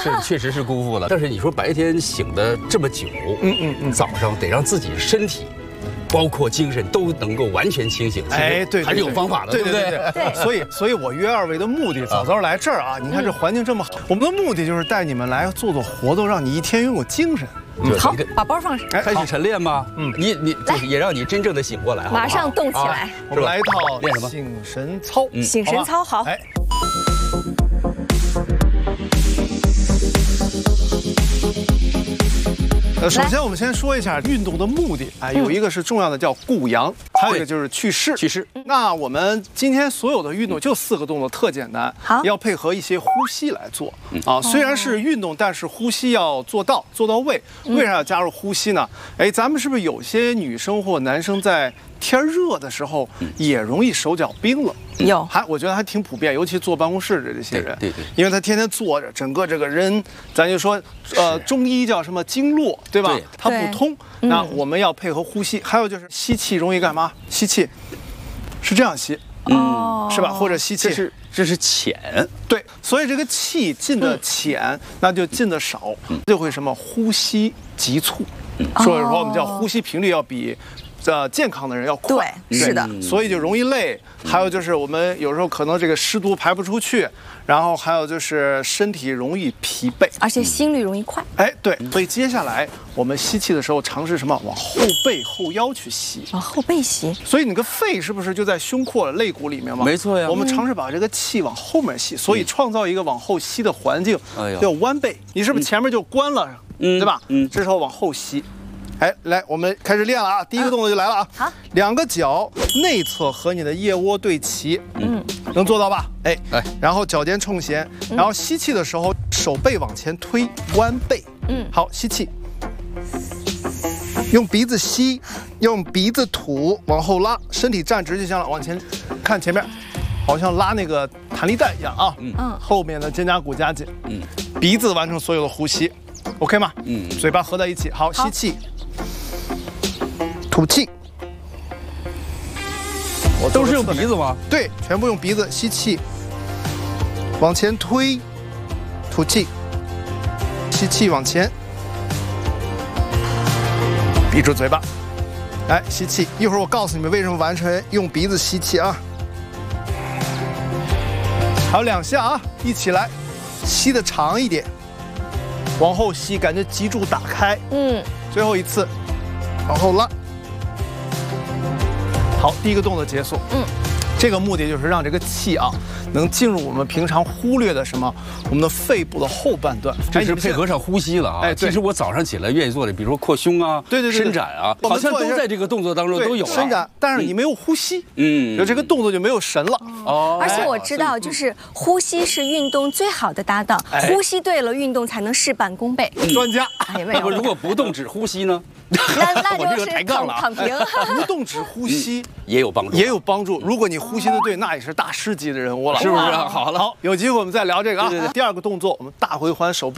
是确实是辜负了。但是你说白天醒得这么久，早上得让自己身体。包括精神都能够完全清醒， 哎，对， 还是有方法的，对不对？ 对，所以我约二位的目的，早早来这儿啊，你看这环境这么好，我们的目的就是带你们来做做活动，让你一天拥有精神。 好，把包放上。 开始晨练吗？你就是也让你真正的醒过来， 马上动起来。 我们来一套练什么？ 醒神操。 醒神操，好。哎。 首先我们先说一下运动的目的啊，有一个是重要的叫固阳，还有一个就是祛湿。 祛湿。 那我们今天所有的运动就4个动作，特简单，要配合一些呼吸来做啊。虽然是运动，但是呼吸要做到位。为啥要加入呼吸呢？哎，咱们是不是有些女生或男生在天热的时候也容易手脚冰冷？ 有， 我觉得还挺普遍，尤其坐办公室的这些人， 对， 因为他天天坐着，整个这个人，咱就说，中医叫什么经络，对吧？它不通，那我们要配合呼吸。还有就是吸气容易干嘛？吸气是这样吸，是吧？或者吸气这是浅， 对，所以这个气进的浅，那就进的少，就会什么呼吸急促，所以说我们叫呼吸频率要比。健康的人要快， 对，是的， 所以就容易累。还有就是我们有时候可能这个湿毒排不出去，然后还有就是身体容易疲惫， 而且心率容易快。 哎，对，所以接下来我们吸气的时候尝试什么？往后背后腰去吸， 往后背吸。 所以你个肺是不是就在胸廓肋骨里面吗？ 没错呀。 我们尝试把这个气往后面吸，所以创造一个往后吸的环境，叫弯背。你是不是前面就关了，对吧？这时候往后吸。哎，来，我们开始练了啊！第一个动作就来了啊！ 好 ，2个脚内侧和你的腋窝对齐，能做到吧？哎，然后脚尖冲前，然后吸气的时候手背往前推，弯背。好，吸气，用鼻子吸，用鼻子吐，往后拉，身体站直就行了，往前看前面，好像拉那个弹力带一样啊。后面的肩胛骨夹紧，鼻子完成所有的呼吸 ，OK 吗？嘴巴合在一起，好，吸气。吐气， 都是用鼻子吗？ 对，全部用鼻子吸气，往前推，吐气，吸气往前，闭住嘴巴，来吸气。一会儿我告诉你们为什么完全用鼻子吸气啊。还有2下啊，一起来，吸得长一点，往后吸，感觉脊柱打开。最后一次，往后拉。好，第一个动作结束。这个目的就是让这个气啊，能进入我们平常忽略的什么，我们的肺部的后半段。 这是配合上呼吸了啊。哎，其实我早上起来愿意做的，比如说扩胸啊， 对， 伸展啊，好像都在这个动作当中都有伸展，但是你没有呼吸，就这个动作就没有神了。 而且我知道，就是呼吸是运动最好的搭档，呼吸对了，运动才能事半功倍。 专家， 那么如果不动只呼吸呢？ 那就是躺平。 不动只呼吸也有帮助， 也有帮助。如果你呼吸的对，那也是大师级的人物了， 是不是？好了， 好，有机会我们再聊这个啊。第2个动作，我们大回环手